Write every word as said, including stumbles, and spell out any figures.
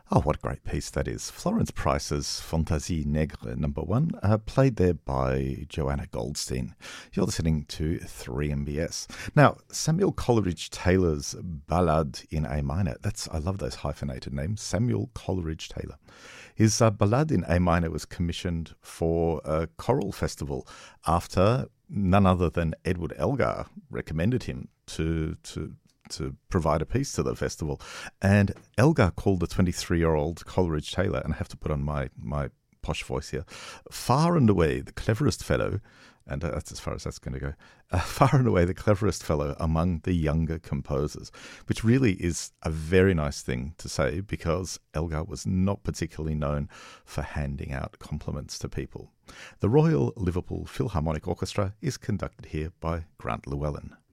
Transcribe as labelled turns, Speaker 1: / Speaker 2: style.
Speaker 1: Oh, what a great piece that is. Florence Price's Fantaisie Negre number one, uh, played there by Joanna Goldstein. You're listening to three M B S. Now, Samuel Coleridge Taylor's Ballade in A minor, that's, I love those hyphenated names, Samuel Coleridge Taylor. His uh, Ballade in A minor was commissioned for a choral festival after none other than Edward Elgar recommended him to to to provide a piece to the festival. And Elgar called the twenty-three-year-old Coleridge Taylor, and I have to put on my, my posh voice here, far and away the cleverest fellow, and that's as far as that's going to go, uh, far and away the cleverest fellow among the younger composers, which really is a very nice thing to say because Elgar was not particularly known for handing out compliments to people. The Royal Liverpool Philharmonic Orchestra is conducted here by Grant Llewellyn.